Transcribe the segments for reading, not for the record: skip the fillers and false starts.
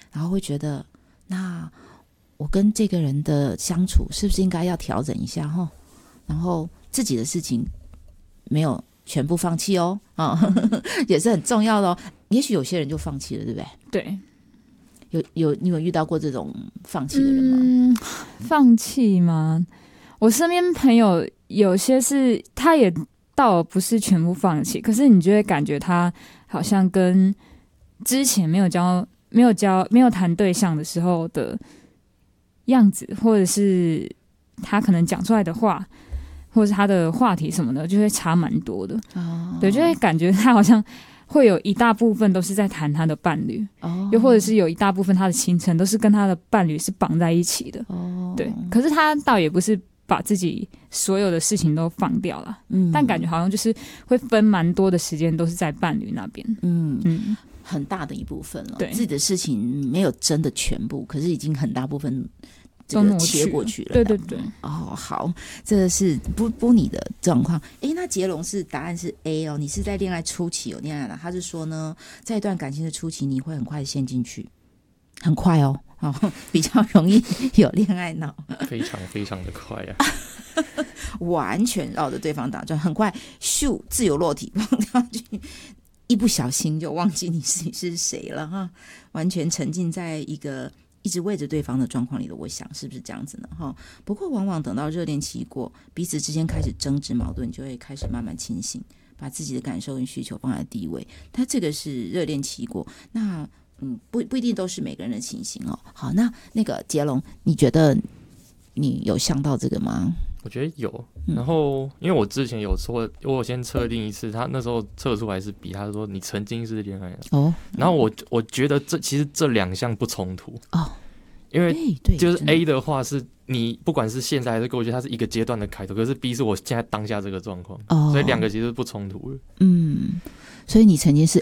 然后会觉得那我跟这个人的相处是不是应该要调整一下齁，然后自己的事情没有全部放弃哦，也是很重要的哦。也许有些人就放弃了，对不对？ 对。 你有遇到过这种放弃的人吗？ 放弃吗？我身边朋友有些是他也倒不是全部放弃，可是你就会感觉他好像跟之前没有谈对象的时候的样子，或者是他可能讲出来的话，或者是他的话题什么的，就会差蛮多的。对，就会感觉他好像会有一大部分都是在谈他的伴侣，又或者是有一大部分他的行程都是跟他的伴侣是绑在一起的。对，可是他倒也不是把自己所有的事情都放掉了，但感觉好像就是会分蛮多的时间都是在伴侣那边， 很大的一部分了。 对， 自己的事情没有真的全部，可是已经很大部分这个切过去了。 对对对。 好，这是不你的状况。那杰龙是答案是 A 哦，你是在恋爱初期有恋爱脑。他是说呢，在一段感情的初期，你会很快陷进去，很快哦，比较容易有恋爱脑， 非常非常的快啊， 完全绕着对方打转，很快咻自由落体放掉去。一不小心就忘记你是谁了哈，完全沉浸在一个一直为着对方的状况里的，我想是不是这样子呢？哈，不过往往等到热恋期过，彼此之间开始争执矛盾，就会开始慢慢清醒，把自己的感受跟需求放在第一位。他这个是热恋期过，那不一定都是每个人的情形哦。好，那个杰龙，你觉得你有想到这个吗？ 我觉得有，然后因为我之前有说，我先测定一次，他那时候测出来是 B， 他说你曾经是恋爱脑，然后我觉得其实这两项不冲突哦，因为就是 A 的话是你不管是现在还是过去，它是一个阶段的开头，可是 B 是我现在当下这个状况，所以两个其实不冲突的。 所以你曾经是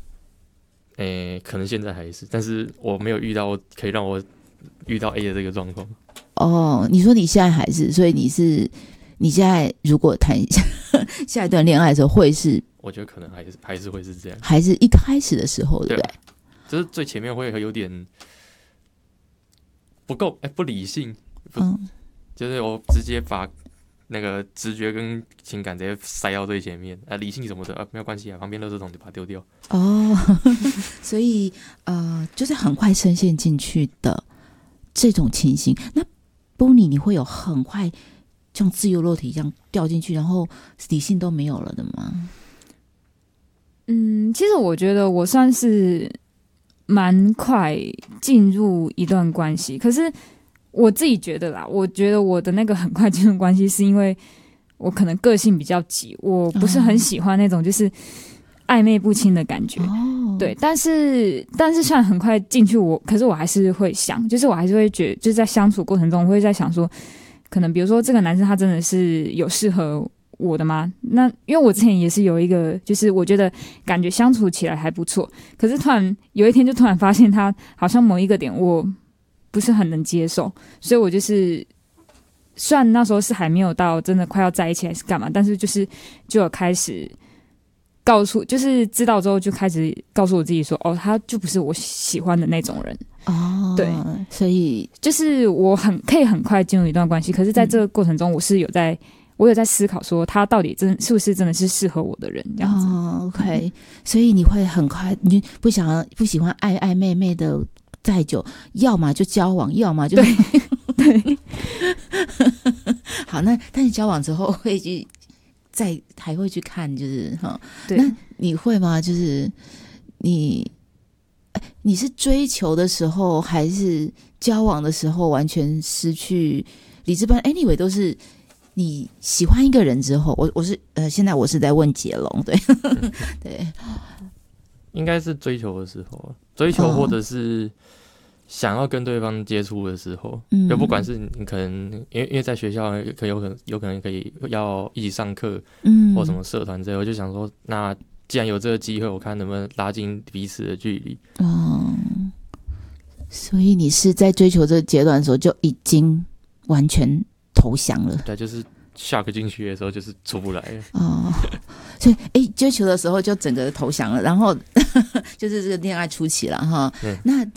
A，可能现在还是，但是我没有遇到可以让我遇到 A 的这个状况。 你说你现在还是，所以你现在如果谈下一段恋爱的时候会是， 我觉得可能还是会是这样， 还是一开始的时候，对不对？ 就是最前面会有点不够不理性，就是我直接把那个直觉跟情感直接塞到最前面，理性什么的没有关系啊，旁边垃圾桶就把它丢掉。 所以就是很快深陷进去的这种情形。那Bonnie， 你会有很快像自由落体这样掉进去，然后理性都没有了的吗？ 其实我觉得我算是蛮快进入一段关系，可是我自己觉得啦，我觉得我的那个很快进入关系是因为我可能个性比较急，我不是很喜欢那种就是暧昧不清的感觉。对，但是虽然很快进去可是我还是会想，就是我还是会觉得，就是在相处过程中，我会在想说，可能比如说这个男生他真的是有适合我的吗？那因为我之前也是有一个，就是我觉得感觉相处起来还不错，可是突然有一天就突然发现他好像某一个点我不是很能接受，所以我就是虽然那时候是还没有到真的快要在一起还是干嘛，但是就有开始就是知道之后就开始告诉我自己说，他就不是我喜欢的那种人。对， 所以就是我可以很快进入一段关系，可是在这个过程中，我有在思考说，他到底是不是真的是适合我的人这样子。 OK， 所以你会很快，你不喜欢暧昧昧的太久，要么就交往，要么就对。 好，那但是交往之后会去还会去看，就是那你会吗？就是你是追求的时候，还是交往的时候完全失去理智般 ？Anyway， 都是你喜欢一个人之后，我是现在我是在问杰龙，对对， 应该是追求的时候，追求或者是想要跟对方接触的时候，就不管是你可能因为在学校有可能可以要一起上课，或什么社团之类，我就想说，那既然有这个机会，我看能不能拉近彼此的距离。 所以你是在追求这个阶段的时候就已经完全投降了？ 对，就是shock进去的时候就是出不来了。 所以追求的时候就整个投降了，然后就是这个恋爱初期了哈。那